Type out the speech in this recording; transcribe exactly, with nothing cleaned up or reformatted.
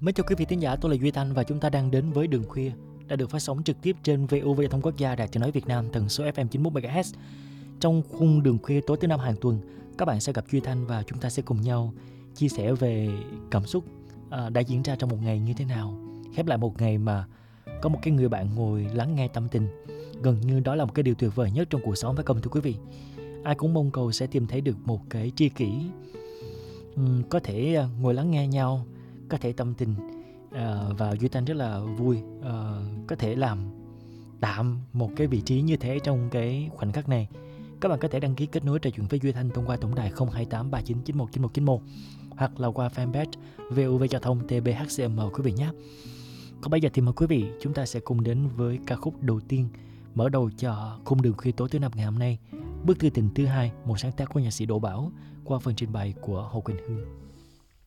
Mến chào quý vị thính giả, tôi là Duy Thanh và chúng ta đang đến với Đường Khuya, đã được phát sóng trực tiếp trên vê o vê Giao thông Quốc gia Đài Tiếng nói Việt Nam tần số ép em chín mươi mốt mê ga héc. Trong khung Đường Khuya tối thứ năm hàng tuần, các bạn sẽ gặp Duy Thanh và chúng ta sẽ cùng nhau chia sẻ về cảm xúc à, đã diễn ra trong một ngày như thế nào. Khép lại một ngày mà có một cái người bạn ngồi lắng nghe tâm tình, gần như đó là một cái điều tuyệt vời nhất trong cuộc sống, phải không thưa quý vị? Ai cũng mong cầu sẽ tìm thấy được một cái tri kỷ uhm, có thể ngồi lắng nghe nhau, có thể tâm tình. À, và Duy Thanh rất là vui à, có thể làm tạm một cái vị trí như thế trong cái khoảnh khắc này. Các bạn có thể đăng ký kết nối trò chuyện với Duy Thanh thông qua tổng đài không hai tám ba chín chín một chín một chín một hoặc là qua fanpage vê o vê Giao thông tê bê hát xê em quý vị nhé. Còn bây giờ thì mời quý vị chúng ta sẽ cùng đến với ca khúc đầu tiên mở đầu cho khung Đường Khuya tối thứ năm ngày hôm nay, Bức thư tình thứ hai, một sáng tác của nhạc sĩ Đỗ Bảo qua phần trình bày của Hồ Quỳnh Hương.